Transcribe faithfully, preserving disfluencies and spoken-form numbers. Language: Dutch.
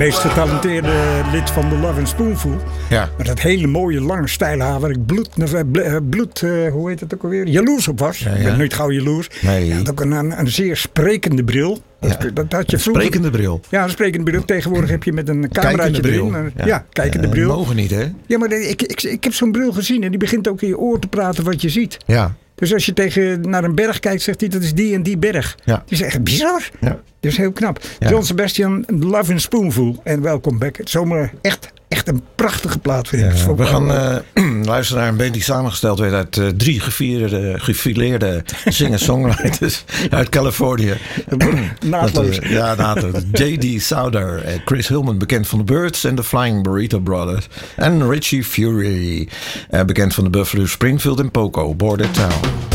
meest getalenteerde lid van de Lovin' Spoonful. Ja. Met dat hele mooie lange stijl haar waar ik bloed, uh, bloed uh, hoe heet het ook alweer, jaloers op was. Ja, ja. Ik ben nooit gauw jaloers. Nee. Hij had ook een, een, een zeer sprekende bril. Ja. Dat, dat had je een vroeger... sprekende bril. Ja, een sprekende bril. Tegenwoordig heb je met een cameraatje Kijkende bril. erin. Ja, ja, kijkende uh, bril. Mogen niet, hè? Ja, maar ik, ik, ik heb zo'n bril gezien en die begint ook in je oor te praten wat je ziet. Ja. Dus als je tegen naar een berg kijkt, zegt hij dat is die en die berg. Ja. Die is echt bizar. Ja. Dus heel knap. Ja. John Sebastian, Lovin' Spoonful en Welcome Back. Het is zomaar echt, echt een prachtige plaat vind ik. Ja, we gaan uh, luisteren naar een band die samengesteld werd uit uh, drie gefileerde, gefileerde singer-songwriters uit Californië. Naadloos. Dat, uh, ja, naadloos. J D. Souther, uh, Chris Hillman, bekend van The Byrds en de Flying Burrito Brothers. En Richie Fury, uh, bekend van de Buffalo Springfield en Poco, Border Town.